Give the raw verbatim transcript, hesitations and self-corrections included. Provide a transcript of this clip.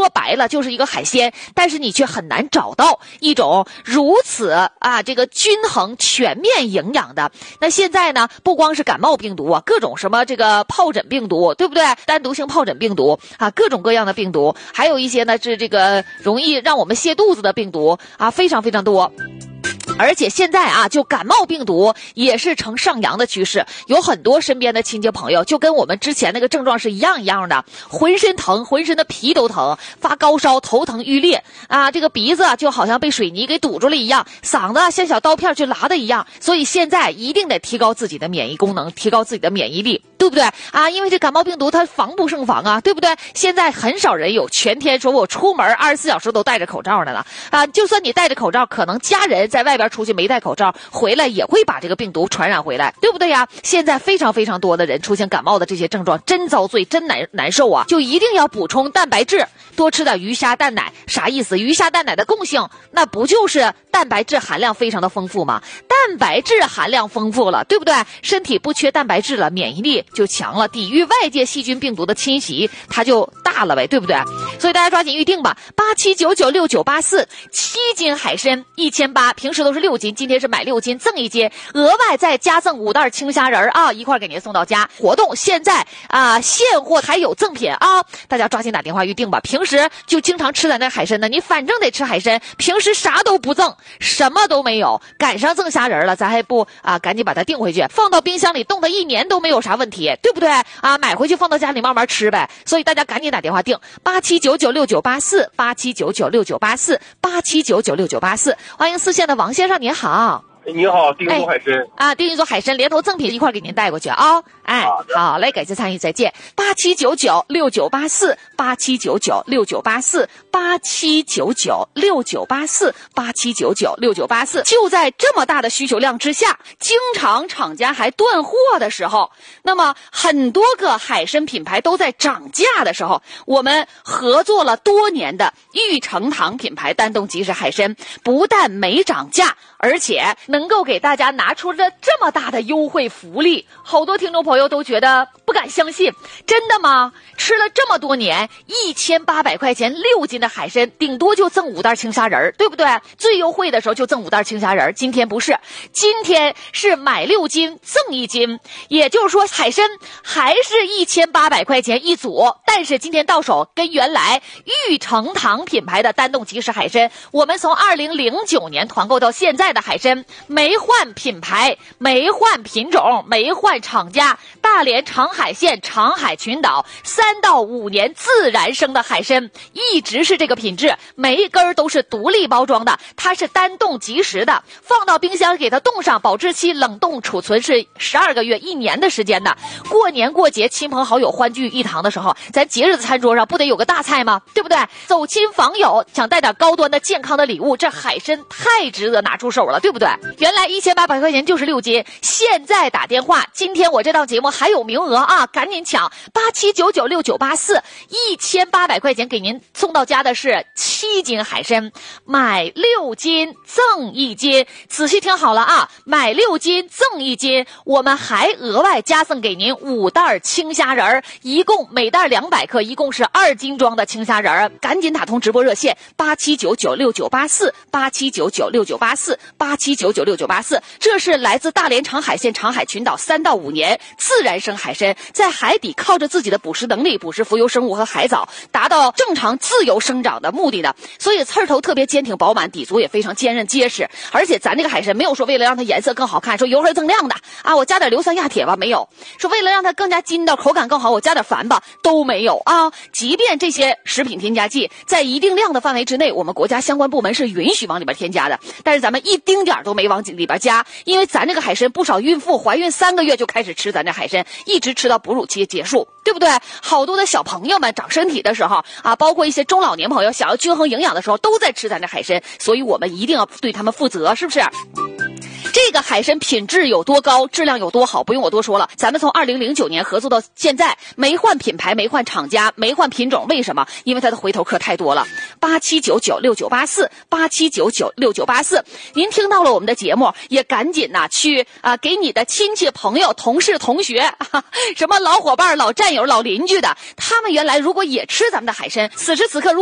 说白了就是一个海鲜，但是你却很难找到一种如此啊这个均衡全面营养的。那现在呢，不光是感冒病毒啊，各种什么这个疱疹病毒，对不对？单独性疱疹病毒啊，各种各样的病毒，还有一些呢是这个容易让我们泻肚子的病毒啊，非常非常多。而且现在啊，就感冒病毒也是呈上扬的趋势，有很多身边的亲戚朋友就跟我们之前那个症状是一样一样的，浑身疼，浑身的皮都疼，发高烧，头疼欲裂啊，这个鼻子就好像被水泥给堵住了一样，嗓子像小刀片去拉的一样。所以现在一定得提高自己的免疫功能，提高自己的免疫力，对不对啊？因为这感冒病毒它防不胜防啊，对不对？现在很少人有全天说我出门二十四小时都戴着口罩的了啊，就算你戴着口罩，可能家人在外边出去没戴口罩，回来也会把这个病毒传染回来，对不对呀？现在非常非常多的人出现感冒的这些症状，真遭罪，真难难受啊！就一定要补充蛋白质，多吃点鱼虾蛋奶。啥意思？鱼虾蛋奶的共性，那不就是蛋白质含量非常的丰富吗？蛋白质含量丰富了，对不对？身体不缺蛋白质了，免疫力就强了，抵御外界细菌病毒的侵袭，它就大了呗，对不对？所以大家抓紧预定吧，八七九九六九八四，七斤海参一千八，平时都是六斤，今天是买六斤赠一斤，额外再加赠五袋青虾仁啊，一块给您送到家。活动现在啊，现货还有赠品啊，大家抓紧打电话预定吧。平时就经常吃咱那海参呢，你反正得吃海参，平时啥都不赠，什么都没有，赶上赠虾仁了，咱还不啊赶紧把它订回去，放到冰箱里冻它一年都没有啥问题，对不对啊？买回去放到家里慢慢吃呗。所以大家赶紧打电话订八七九九六九八四，八七九九六九八四，八七九九六九八四。欢迎四线的王先生，您好。 你好，丁一座海参、 哎、啊，丁一座海参连同赠品一块给您带过去啊！哎，好嘞，感谢参与，再见。八七九九六九八四，八七九九六九八四，八七九九六九八四，八七九九六九八四。就在这么大的需求量之下，经常厂家还断货的时候，那么很多个海参品牌都在涨价的时候，我们合作了多年的玉成堂品牌丹东即食海参，不但没涨价，而且能够给大家拿出了这么大的优惠福利，好多听众朋友都觉得不敢相信，真的吗？吃了这么多年，一千八百块钱六斤的海参，顶多就赠五袋青虾仁，对不对？最优惠的时候就赠五袋青虾仁，今天不是，今天是买六斤赠一斤，也就是说海参还是一千八百块钱一组，但是今天到手跟原来玉成堂品牌的丹东即食海参，我们从二零零九年团购到现在的海参，没换品牌，没换品种，没换厂家，大连长海县长海群岛三到五年自然生的海参，一直是这个品质，每一根都是独立包装的，它是单冻即食的，放到冰箱给它冻上，保质期冷冻储存是十二个月一年的时间的。过年过节亲朋好友欢聚一堂的时候，咱节日的餐桌上不得有个大菜吗？对不对？走亲访友想带点高端的健康的礼物，这海参太值得拿出手了，对不对？原来一千八百块钱就是六斤，现在打电话，今天我这档节目还有名额啊，赶紧抢八七九九六九八四，一千八百块钱给您送到家的是七斤海参，买六斤赠一斤，仔细听好了啊，买六斤赠一斤，我们还额外加赠给您五袋青虾仁，一共每袋两百克，一共是二斤装的青虾仁，赶紧打通直播热线八七九九六九八四，八七九九六九八四，八七九九六九八四，这是来自大连长海县长海群岛三到五年自然生海参，在海底靠着自己的捕食能力捕食浮游生物和海藻，达到正常自由生长的目的的，所以刺儿头特别坚挺饱满，底足也非常坚韧结实。而且咱这个海参没有说为了让它颜色更好看，说油黑锃亮的啊，我加点硫酸亚铁吧，没有说为了让它更加筋道口感更好，我加点矾吧，都没有啊。即便这些食品添加剂在一定量的范围之内，我们国家相关部门是允许往里边添加的，但是咱们一丁点都没往里边加，因为咱这个海参不少孕妇怀孕三个月就开始吃咱这海参，一直吃到哺乳期结束，对不对？好多的小朋友们长身体的时候啊，包括一些中老年朋友想要均衡营养的时候，都在吃咱这海参，所以我们一定要对他们负责，是不是？这个海参品质有多高，质量有多好，不用我多说了。咱们从二零零九年合作到现在，没换品牌，没换厂家，没换品种，为什么？因为它的回头客太多了。八七九九六九八四，八七九九六九八四。您听到了我们的节目，也赶紧呐、啊、去啊给你的亲戚朋友、同事、同学，啊、什么老伙伴、老战友、老邻居的，他们原来如果也吃咱们的海参，此时此刻如